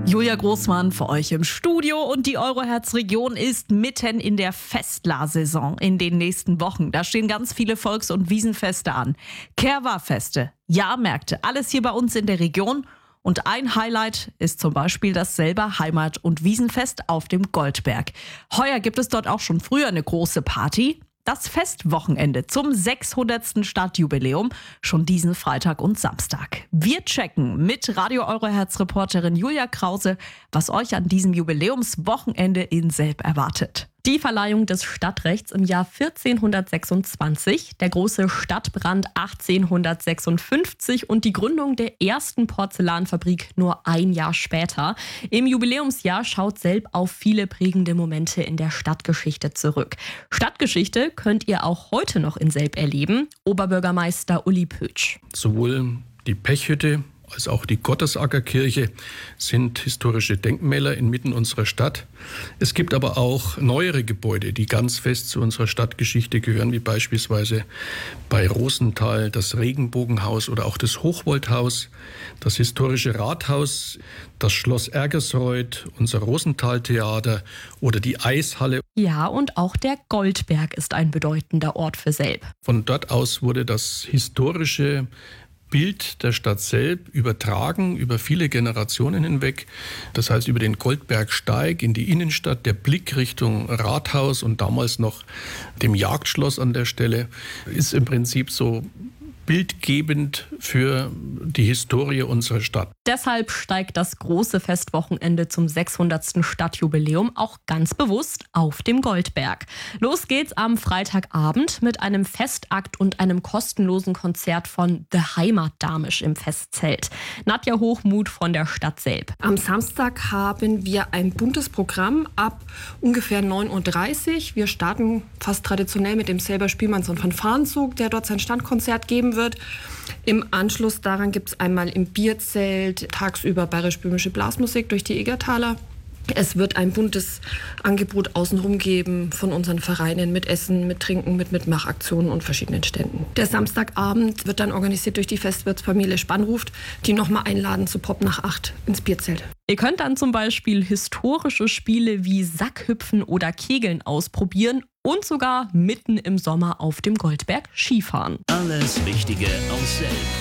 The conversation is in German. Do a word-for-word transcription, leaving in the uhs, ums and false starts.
Julia Großmann für euch im Studio und die Euroherz-Region ist mitten in der Festlarsaison in den nächsten Wochen. Da stehen ganz viele Volks- und Wiesenfeste an. Kehrwahrfeste, Jahrmärkte, alles hier bei uns in der Region. Und ein Highlight ist zum Beispiel das selber Heimat- und Wiesenfest auf dem Goldberg. Heuer gibt es dort auch schon früher eine große Party. Das Festwochenende zum sechshundertsten Stadtjubiläum schon diesen Freitag und Samstag. Wir checken mit Radio Euroherz-Reporterin Julia Krause, was euch an diesem Jubiläumswochenende in Selb erwartet. Die Verleihung des Stadtrechts im Jahr vierzehnhundertsechsundzwanzig, der große Stadtbrand achtzehnhundertsechsundfünfzig und die Gründung der ersten Porzellanfabrik nur ein Jahr später. Im Jubiläumsjahr schaut Selb auf viele prägende Momente in der Stadtgeschichte zurück. Stadtgeschichte könnt ihr auch heute noch in Selb erleben. Oberbürgermeister Uli Pötsch. Sowohl die Pechhütte als auch die Gottesackerkirche sind historische Denkmäler inmitten unserer Stadt. Es gibt aber auch neuere Gebäude, die ganz fest zu unserer Stadtgeschichte gehören, wie beispielsweise bei Rosenthal das Regenbogenhaus oder auch das Hochwoldhaus, das historische Rathaus, das Schloss Ergersreuth, unser Rosenthaltheater oder die Eishalle. Ja, und auch der Goldberg ist ein bedeutender Ort für Selb. Von dort aus wurde das historische Bild der Stadt Selb übertragen über viele Generationen hinweg. Das heißt, über den Goldbergsteig in die Innenstadt, der Blick Richtung Rathaus und damals noch dem Jagdschloss an der Stelle ist im Prinzip so bildgebend für die Historie unserer Stadt. Deshalb steigt das große Festwochenende zum sechshundertsten Stadtjubiläum auch ganz bewusst auf dem Goldberg. Los geht's am Freitagabend mit einem Festakt und einem kostenlosen Konzert von The Heimatdamisch im Festzelt. Nadja Hochmuth von der Stadt Selb. Am Samstag haben wir ein buntes Programm ab ungefähr neun Uhr dreißig. Wir starten fast traditionell mit dem Selber Spielmanns- und Fanfarenzug, der dort sein Standkonzert geben wird. Im Anschluss daran gibt es einmal im Bierzelt tagsüber bayerisch-böhmische Blasmusik durch die Egertaler. Es wird ein buntes Angebot außenrum geben von unseren Vereinen mit Essen, mit Trinken, mit Mitmachaktionen und verschiedenen Ständen. Der Samstagabend wird dann organisiert durch die Festwirtsfamilie Spannruft, die nochmal einladen zu Pop nach acht ins Bierzelt. Ihr könnt dann zum Beispiel historische Spiele wie Sackhüpfen oder Kegeln ausprobieren und sogar mitten im Sommer auf dem Goldberg Skifahren. Alles Wichtige aus Selb.